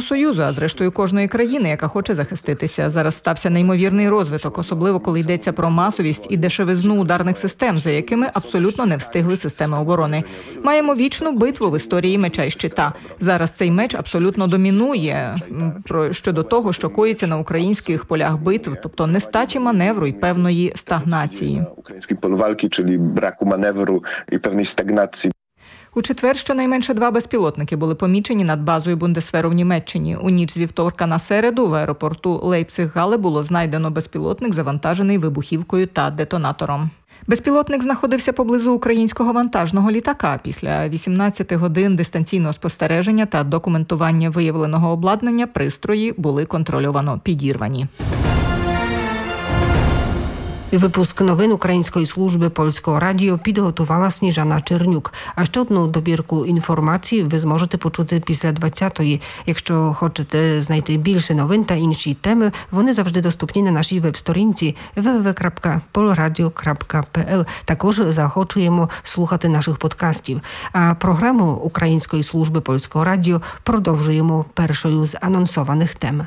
Союзу, а зрештою кожної країни, яка хоче захиститися. Зараз стався неймовірний розвиток, особливо коли йдеться про масовість і дешевизну ударних систем, за якими абсолютно не встигли системи оборони. Маємо вічну битву в історії меча і щита. Зараз цей меч абсолютно домінує щодо того, що коїться на українських полях битв, тобто нестачі маневру і певної стагнації. Українські поле валки, czyli браку маневру і певної стагнації. У четвер щонайменше 2 безпілотники були помічені над базою Бундесверу в Німеччині. У ніч з вівторка на середу в аеропорту Лейпциг-Гале було знайдено безпілотник, завантажений вибухівкою та детонатором. Безпілотник знаходився поблизу українського вантажного літака. Після 18 годин дистанційного спостереження та документування виявленого обладнання пристрої були контрольовано підірвані. Випуск новин Української служби Польського радіо підготувала Сніжана Чернюк. А ще одну добірку інформації ви зможете почути після 20-ї. Якщо хочете знайти більше новин та інші теми, вони завжди доступні на нашій веб-сторінці www.polradio.pl. Також заохочуємо слухати наших подкастів. А програму Української служби Польського радіо продовжуємо першою з анонсованих тем.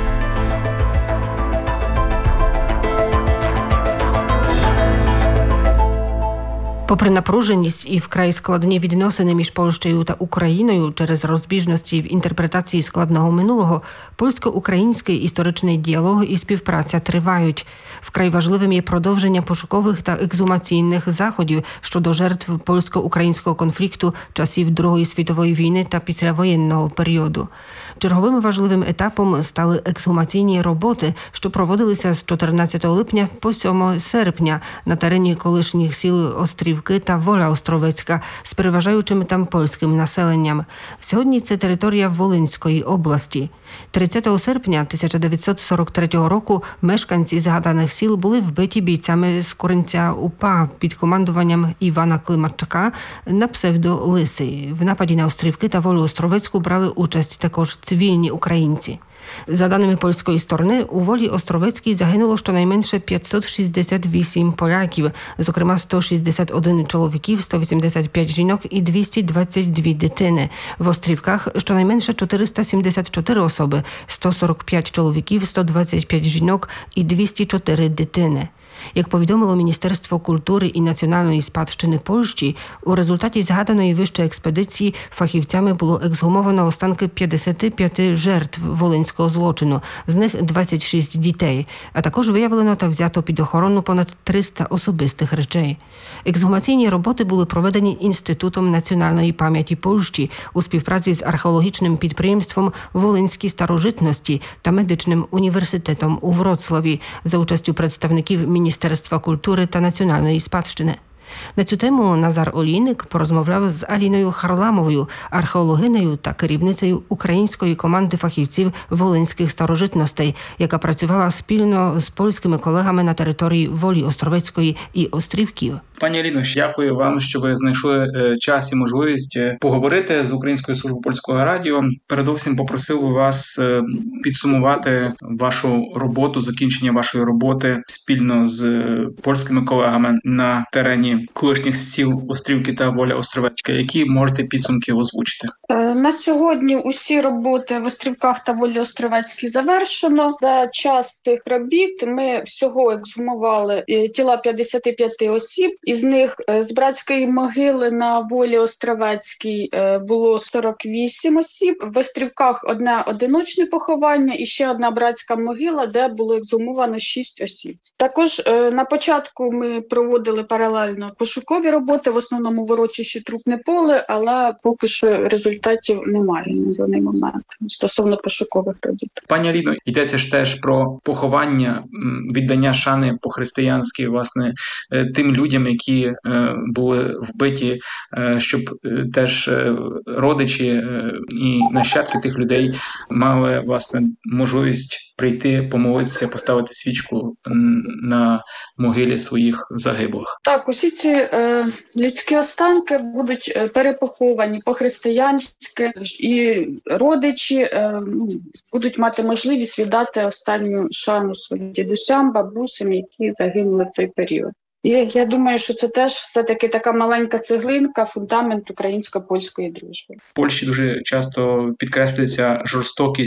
Попри напруженість і вкрай складні відносини між Польщею та Україною через розбіжності в інтерпретації складного минулого, польсько-український історичний діалог і співпраця тривають. Вкрай важливим є продовження пошукових та ексгумаційних заходів щодо жертв польсько-українського конфлікту часів Другої світової війни та післявоєнного періоду. Черговим важливим етапом стали ексгумаційні роботи, що проводилися з 14 липня по 7 серпня на терені колишніх сіл Острівки та Воля Островецька з переважаючим там польським населенням. Сьогодні це територія Волинської області. 30 серпня 1943 року мешканці згаданих сіл були вбиті бійцями з Коринця УПА під командуванням Івана Климачка на псевдо Лисий. В нападі на Острівки та Волю Островецьку брали участь також цивільні українці. За даними польської сторони, у Волі Островецькій загинуло щонайменше 568 поляків, зокрема 161 чоловіків, 185 жінок і 222 дитини. В Острівках щонайменше 474 особи, 145 чоловіків, 125 жінок і 204 дитини. Як повідомило Міністерство культури і національної спадщини Польщі, у результаті згаданої вище експедиції фахівцями було ексгумовано останки 55 жертв волинського злочину, з них 26 дітей, а також виявлено та взято під охорону понад 300 особистих речей. Ексгумаційні роботи були проведені Інститутом національної пам'яті Польщі у співпраці з археологічним підприємством «Волинські старожитності» та медичним університетом у Вроцлаві за участю представників Міністерства культури та національної спадщини. На цю тему Назар Олійник порозмовляв з Аліною Харламовою, археологинею та керівницею української команди фахівців волинських старожитностей, яка працювала спільно з польськими колегами на території Волі Островецької і Острівків. Пані Аліно, дякую вам, що ви знайшли час і можливість поговорити з Українською службою Польського радіо. Передовсім попросив вас підсумувати вашу роботу, закінчення вашої роботи спільно з польськими колегами на терені колишніх сіл Острівки та Воля Островецька. Які можете підсумки озвучити? На сьогодні усі роботи в Острівках та Волі Островецькій завершено. За час тих робіт ми всього ексгумували тіла 55 осіб. Із них з братської могили на Волі Островецькій було 48 осіб. В Острівках одне одиночне поховання і ще одна братська могила, де було ексгумовано 6 осіб. Також на початку ми проводили паралельно пошукові роботи, в основному в урочищі Трупне поле, але поки що результатів немає на даний момент стосовно пошукових робіт. Пані Аліно, йдеться ж теж про поховання, віддання шани по-християнськи, власне, тим людям, які були вбиті, щоб теж родичі і нащадки тих людей мали, власне, можливість прийти, помолитися, поставити свічку на могилі своїх загиблих. Так, усі ці людські останки будуть перепоховані по-християнськи, і родичі будуть мати можливість віддати останню шану своїм дідусям, бабусям, які загинули в той період. І я думаю, що це теж все-таки така маленька цеглинка, фундамент українсько-польської дружби. В Польщі дуже часто підкреслюється жорстокість